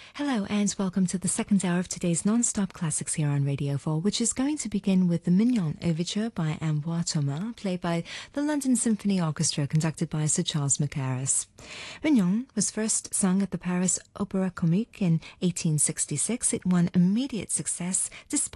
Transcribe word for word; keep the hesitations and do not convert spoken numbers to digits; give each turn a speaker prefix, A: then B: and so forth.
A: Hello and welcome to the second hour of today's non-stop classics here on Radio four, which is going to begin with the Mignon Overture by Ambroise Thomas, played by the London Symphony Orchestra, conducted by Sir Charles Mackerras. Mignon was first sung at the Paris Opéra Comique in eighteen sixty-six. It won immediate success despite